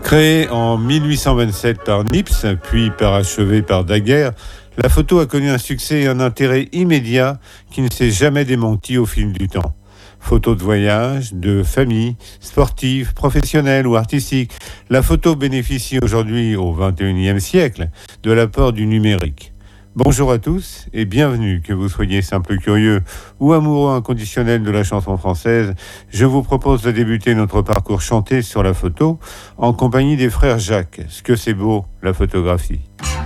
Créée en 1827 par Niepce, puis parachevée par Daguerre, la photo a connu un succès et un intérêt immédiat qui ne s'est jamais démenti au fil du temps. Photos de voyage, de famille, sportives, professionnelles ou artistiques, la photo bénéficie aujourd'hui, au XXIe siècle, de l'apport du numérique. Bonjour à tous et bienvenue, que vous soyez simple curieux ou amoureux inconditionnel de la chanson française. Je vous propose de débuter notre parcours chanté sur la photo en compagnie des frères Jacques. Ce que c'est beau, la photographie.